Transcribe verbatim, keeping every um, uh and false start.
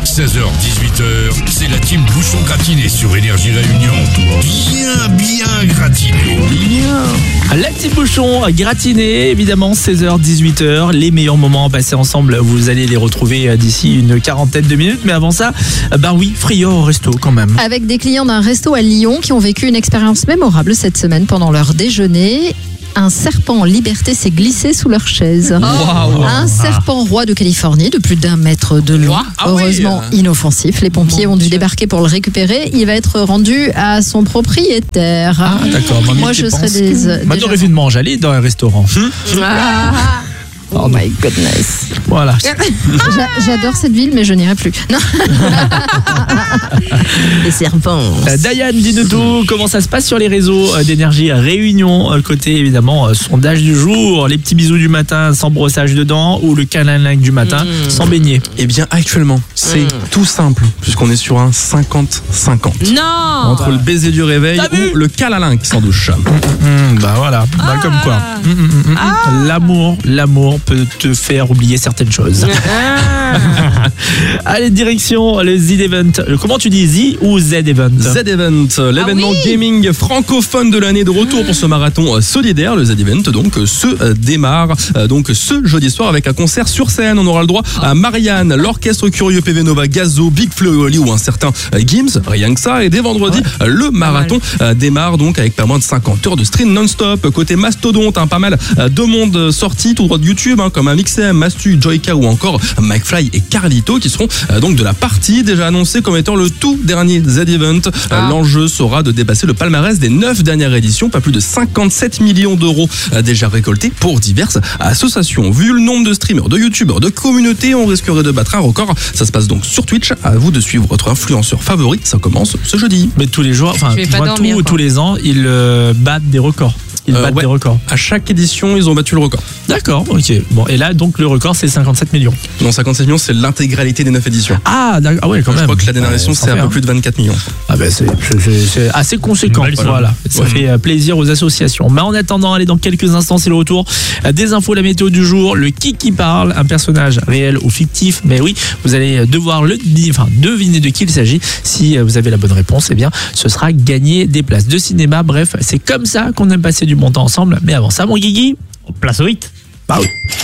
seize heures dix-huit heures, c'est la team Bouchon Gratiné sur Énergie Réunion. Bien, bien gratiné. Bien. La petite bouchon gratinée, évidemment, seize heures dix-huit heures. Les meilleurs moments à passer ensemble, vous allez les retrouver d'ici une quarantaine de minutes. Mais avant ça, ben oui, frayeur au resto quand même. Avec des clients d'un resto à Lyon qui ont vécu une expérience mémorable cette semaine pendant leur déjeuner. Un serpent en liberté s'est glissé sous leur chaise. Wow. Un serpent roi de Californie de plus d'un mètre de long. Ah Heureusement oui. inoffensif. Les pompiers ont dû débarquer pour le récupérer. Il va être rendu à son propriétaire. Ah, d'accord. Moi, je serais des. Moi, déjà- t'aurais vu de manger aller dans un restaurant. Ah. Oh my goodness. Voilà. J'a- J'adore cette ville, mais je n'irai plus. Non. Les serpents. Euh, Diane, dis-nous tout, comment ça se passe sur les réseaux euh, d'énergie Réunion, euh, côté évidemment euh, sondage du jour, les petits bisous du matin sans brossage de dents ou le câlin du matin Mmh. sans baigner. Eh bien, actuellement, c'est tout simple, puisqu'on est sur un cinquante cinquante. Non. Entre le baiser du réveil T'as vu ou le câlin qui s'en douche. Mmh, bah voilà, bah, comme quoi. Mmh, mmh, mmh, mmh. L'amour, l'amour peut te faire oublier certaines choses. Allez, direction le Z-Event. Euh, Comment tu dis Z ou Z-Event? Z-Event, l'événement oui. gaming francophone de l'année, de retour pour ce marathon euh, solidaire. Le Z-Event donc euh, se euh, démarre euh, donc ce jeudi soir avec un concert sur scène. On aura le droit à Marianne, l'orchestre Curieux, P V Nova, Gazo, Big Flo et Oli ou un certain euh, Gims, rien que ça. Et dès vendredi, euh, le marathon euh, démarre donc avec pas moins de cinquante heures de stream non-stop. Côté mastodonte, hein, pas mal euh, de monde euh, sorti tout droit de YouTube, hein, comme un X M, Mastu, Joyka ou encore McFly et Carlito qui seront euh, donc de la partie, déjà annoncé comme étant le tout dernier Z-Event. Euh, Ah. L'enjeu sera de dépasser le palmarès des neuf dernières éditions, pas plus de cinquante-sept millions d'euros euh, déjà récoltés pour diverses associations. Vu le nombre de streamers, de youtubeurs, de communautés, on risquerait de battre un record. Ça se passe donc sur Twitch. À vous de suivre votre influenceur favori. Ça commence ce jeudi. Mais tous les jours, enfin, Je vais tu pas vois, dormir, tous, quoi. tous les ans, ils euh, battent des records. Ils Euh, battent ouais. des records. À chaque édition, ils ont battu le record. D'accord, ok. Bon, et là, donc, le record, c'est cinquante-sept millions. Non, cinquante-sept millions, c'est l'intégralité des neuf éditions. Ah, d'accord. Ah ouais, quand Je même. crois que la dernière Ouais, édition, sans c'est un faire, peu plus de vingt-quatre millions. Ah ben c'est, c'est- c'est assez conséquent. Une belle somme. Voilà, ça Ouais. fait euh, plaisir aux associations. Mais en attendant, allez, dans quelques instants, c'est le retour euh, des infos, la météo du jour, le qui qui parle, un personnage réel ou fictif. Mais oui, vous allez devoir le, enfin, deviner de qui il s'agit. Si euh, vous avez la bonne réponse, eh bien, ce sera gagner des places de cinéma. Bref, c'est comme ça qu'on aime passer du bon temps ensemble. Mais avant ça, mon Guigui, Place au hit. bah oui.